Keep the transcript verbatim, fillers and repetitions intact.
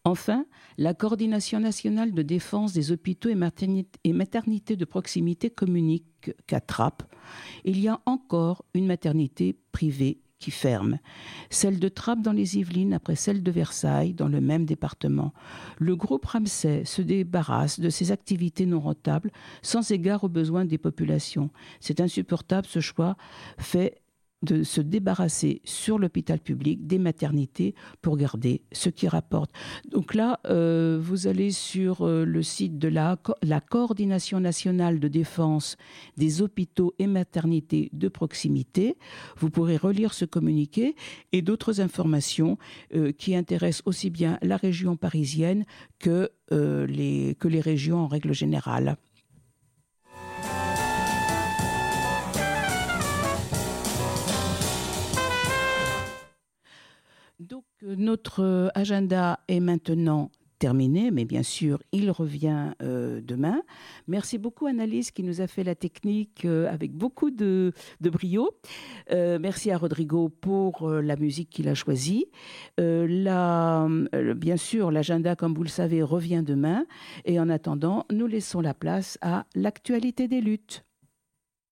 Enfin, la Coordination nationale de défense des hôpitaux et maternités, et maternités de proximité communique qu'à Trappes, il y a encore une maternité privée qui ferme. Celle de Trappes dans les Yvelines après celle de Versailles dans le même département. Le groupe Ramsay se débarrasse de ses activités non rentables sans égard aux besoins des populations. C'est insupportable ce choix fait de se débarrasser sur l'hôpital public des maternités pour garder ce qui rapporte. Donc là, euh, vous allez sur euh, le site de la, la Coordination nationale de défense des hôpitaux et maternités de proximité. Vous pourrez relire ce communiqué et d'autres informations euh, qui intéressent aussi bien la région parisienne que, euh, les, que les régions en règle générale. Donc, euh, notre euh, agenda est maintenant terminé, mais bien sûr, il revient euh, demain. Merci beaucoup, Annalise, qui nous a fait la technique euh, avec beaucoup de, de brio. Euh, merci à Rodrigo pour euh, la musique qu'il a choisie. Euh, la, euh, bien sûr, l'agenda, comme vous le savez, revient demain. Et en attendant, nous laissons la place à l'actualité des luttes.